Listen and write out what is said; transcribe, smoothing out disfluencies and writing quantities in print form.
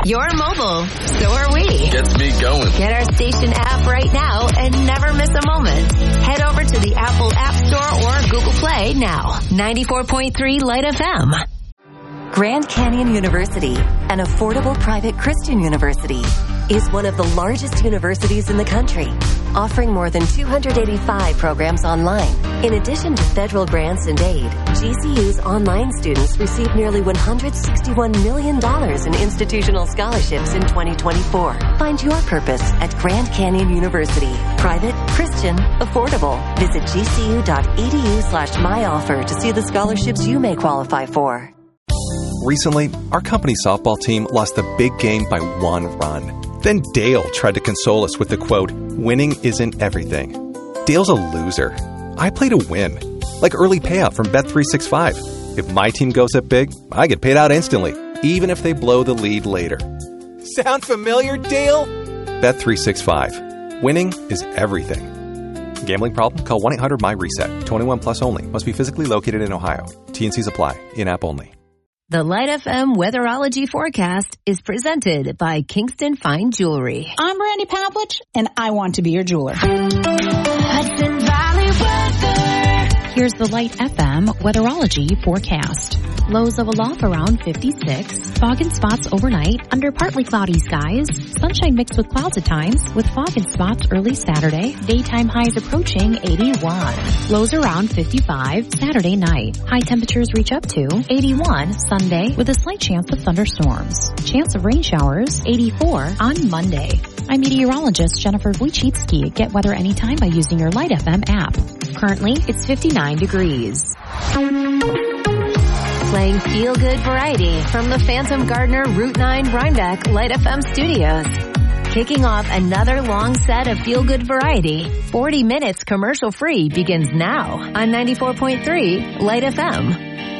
You're mobile. So are we. Gets me going. Get our station app right now and never miss a moment. Head over to the Apple App Store or Google Play now. 94.3 Light FM. Grand Canyon University, an affordable private Christian university, is one of the largest universities in the country, offering more than 285 programs online. In addition to federal grants and aid, GCU's online students received nearly $161 million in institutional scholarships in 2024. Find your purpose at Grand Canyon University. Private, Christian, affordable. Visit gcu.edu/myoffer to see the scholarships you may qualify for. Recently, our company softball team lost the big game by 1 run. Then Dale tried to console us with the quote, "Winning isn't everything." Dale's a loser. I play to win. Like early payout from Bet365. If my team goes up big, I get paid out instantly, even if they blow the lead later. Sound familiar, Dale? Bet365. Winning is everything. Gambling problem? Call 1-800-MY-RESET. 21 plus only. Must be physically located in Ohio. T&Cs apply. In-app only. The Light FM Weatherology Forecast is presented by Kingston Fine Jewelry. I'm Brandy Pavlich, and I want to be your jeweler. Hudson Valley weather. Here's the Light FM Weatherology Forecast. Lows of a low around 56. Fog in spots overnight under partly cloudy skies. Sunshine mixed with clouds at times with fog in spots early Saturday. Daytime highs approaching 81. Lows around 55 Saturday night. High temperatures reach up to 81 Sunday with a slight chance of thunderstorms. Chance of rain showers 84 on Monday. I'm meteorologist Jennifer Wojcicki. Get weather anytime by using your Light FM app. Currently, it's 59 degrees. Playing feel-good variety from the Phantom Gardener Route 9 Rhinebeck Light FM studios. Kicking off another long set of feel-good variety. 40 minutes commercial-free begins now on 94.3 Light FM.